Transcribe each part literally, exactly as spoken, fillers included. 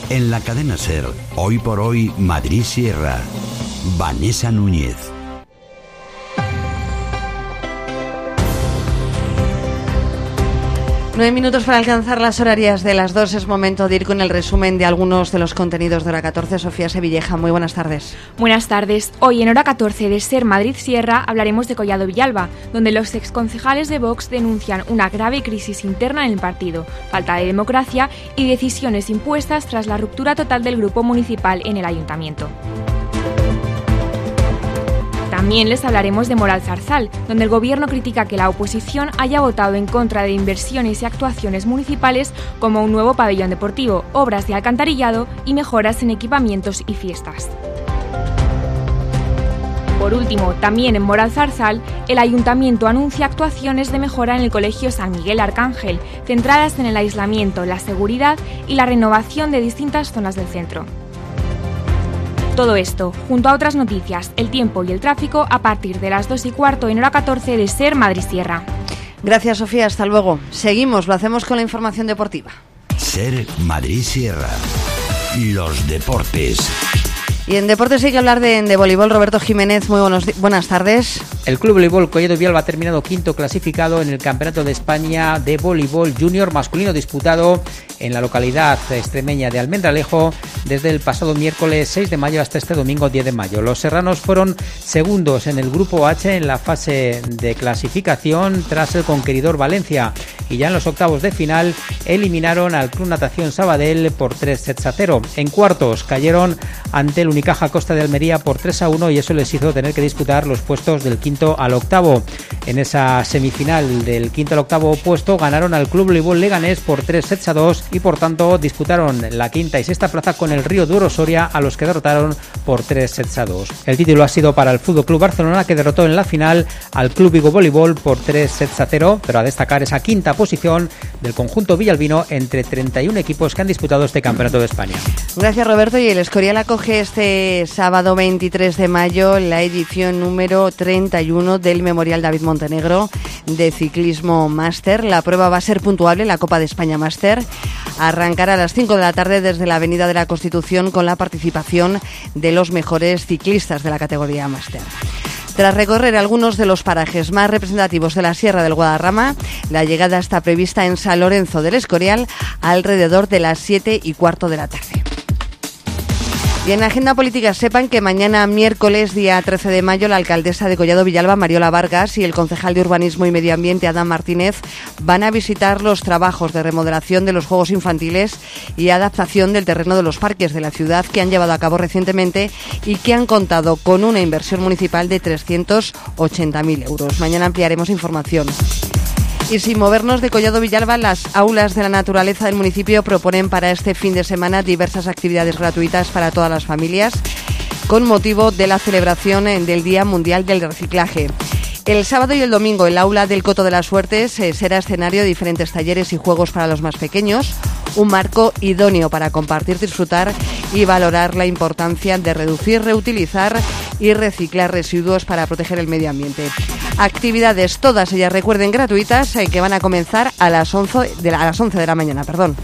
En la cadena SER, Hoy por Hoy, Madrid Sierra. Vanessa Núñez. Nueve minutos para alcanzar las horarias de las dos. Es momento de ir con el resumen de algunos de los contenidos de Hora catorce. Sofía Sevilleja, muy buenas tardes. Buenas tardes. Hoy en Hora catorce de SER Madrid Sierra hablaremos de Collado Villalba, donde los exconcejales de Vox denuncian una grave crisis interna en el partido, falta de democracia y decisiones impuestas tras la ruptura total del grupo municipal en el ayuntamiento. También les hablaremos de Moral Zarzal, donde el Gobierno critica que la oposición haya votado en contra de inversiones y actuaciones municipales como un nuevo pabellón deportivo, obras de alcantarillado y mejoras en equipamientos y fiestas. Por último, también en Moral Zarzal, el Ayuntamiento anuncia actuaciones de mejora en el Colegio San Miguel Arcángel, centradas en el aislamiento, la seguridad y la renovación de distintas zonas del centro. Todo esto, junto a otras noticias, el tiempo y el tráfico, a partir de las dos y cuarto en Hora catorce de SER Madrid Sierra. Gracias, Sofía. Hasta luego. Seguimos, lo hacemos con la información deportiva. SER Madrid Sierra. Los deportes. Y en deportes hay que hablar de, de voleibol. Roberto Jiménez, muy buenos, buenas tardes. El Club Voleibol Collado Villalba ha terminado quinto clasificado en el Campeonato de España de Voleibol Junior masculino disputado en la localidad extremeña de Almendralejo desde el pasado miércoles seis de mayo hasta este domingo diez de mayo. Los serranos fueron segundos en el Grupo H en la fase de clasificación tras el conqueridor Valencia y ya en los octavos de final eliminaron al Club Natación Sabadell por tres sets a cero. En cuartos cayeron ante el Unicaja Costa de Almería por tres a uno y eso les hizo tener que disputar los puestos del quinto al octavo. En esa semifinal del quinto al octavo puesto ganaron al Club Voleibol Leganés por tres sets a dos y por tanto disputaron la quinta y sexta plaza con el Río Duro Soria, a los que derrotaron por tres sets a dos. El título ha sido para el Fútbol Club Barcelona, que derrotó en la final al Club Vigo Voleibol por tres sets a cero, pero a destacar esa quinta posición del conjunto villalbino entre treinta y uno equipos que han disputado este Campeonato de España. Gracias, Roberto. Y el Escorial acoge este sábado veintitrés de mayo la edición número treinta y uno del Memorial David Montenegro de Ciclismo Máster. La prueba va a ser puntuable, la Copa de España Máster. Arrancará a las cinco de la tarde desde la Avenida de la Constitución con la participación de los mejores ciclistas de la categoría Máster. Tras recorrer algunos de los parajes más representativos de la Sierra del Guadarrama, la llegada está prevista en San Lorenzo del Escorial alrededor de las siete y cuarto de la tarde. Y en la agenda política sepan que mañana miércoles, día trece de mayo, la alcaldesa de Collado Villalba, Mariola Vargas, y el concejal de Urbanismo y Medio Ambiente, Adán Martínez, van a visitar los trabajos de remodelación de los juegos infantiles y adaptación del terreno de los parques de la ciudad que han llevado a cabo recientemente y que han contado con una inversión municipal de trescientos ochenta mil euros. Mañana ampliaremos información. Y sin movernos de Collado Villalba, las aulas de la naturaleza del municipio proponen para este fin de semana diversas actividades gratuitas para todas las familias con motivo de la celebración del Día Mundial del Reciclaje. El sábado y el domingo el aula del Coto de las Suertes eh, será escenario de diferentes talleres y juegos para los más pequeños, un marco idóneo para compartir, disfrutar y valorar la importancia de reducir, reutilizar y reciclar residuos para proteger el medio ambiente. Actividades, todas ellas, recuerden, gratuitas, eh, que van a comenzar a las once de la, a las once de la mañana. Perdón.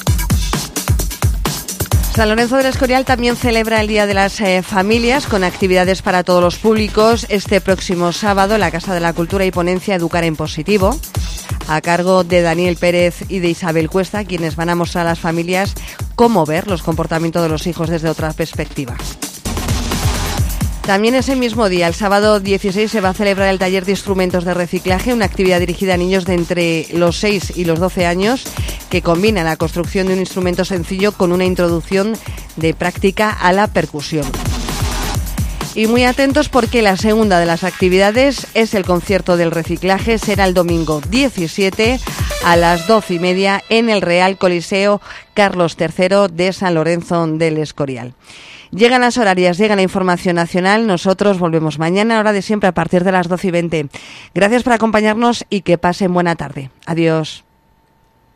San Lorenzo del Escorial también celebra el Día de las eh, Familias con actividades para todos los públicos. Este próximo sábado en la Casa de la Cultura y ponencia Educar en Positivo, a cargo de Daniel Pérez y de Isabel Cuesta, quienes van a mostrar a las familias cómo ver los comportamientos de los hijos desde otra perspectiva. También ese mismo día, el sábado dieciséis, se va a celebrar el taller de instrumentos de reciclaje, una actividad dirigida a niños de entre los seis y los doce años que combina la construcción de un instrumento sencillo con una introducción de práctica a la percusión. Y muy atentos porque la segunda de las actividades es el concierto del reciclaje. Será el domingo diecisiete a las doce y media en el Real Coliseo Carlos tercero de San Lorenzo del Escorial. Llegan las horarias, llega la información nacional. Nosotros volvemos mañana, hora de siempre, a partir de las doce y veinte. Gracias por acompañarnos y que pasen buena tarde. Adiós.